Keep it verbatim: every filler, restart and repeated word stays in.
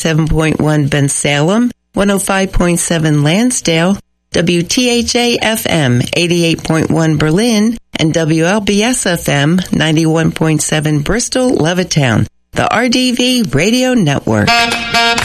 seven point one Bensalem, one oh five point seven Lansdale, W T H A F M eighty-eight point one Berlin, and W L B S F M ninety-one point seven Bristol, Levittown. The R D V Radio Network.